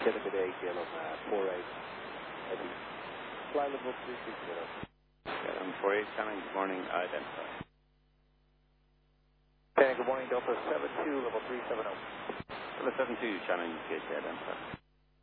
Good day, Gillum, 48. Heavy. Fly level 360. Gillum 48, Shannon, good morning, identify. Okay, good morning, Delta 72, level 370. Delta 72, Shannon, UK, identify.